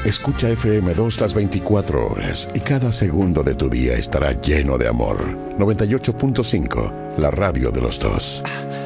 Escucha FM2 las 24 horas y cada segundo de tu día estará lleno de amor. 98.5, la radio de los dos.